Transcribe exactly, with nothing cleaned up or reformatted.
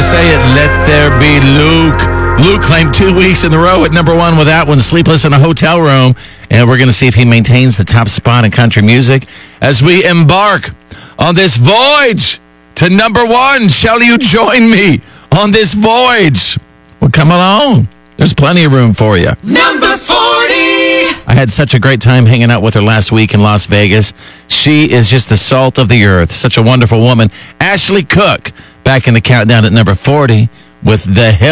say it. Let there be Luke. Luke claimed two weeks in a row at number one with that one, Sleepless in a Hotel Room. And we're going to see if he maintains the top spot in country music as we embark on this voyage to number one. Shall you join me on this voyage? Well, come along. There's plenty of room for you. Number forty. I had such a great time hanging out with her last week in Las Vegas. She is just the salt of the earth. Such a wonderful woman. Ashley Cook back in the countdown at number forty with The Hill.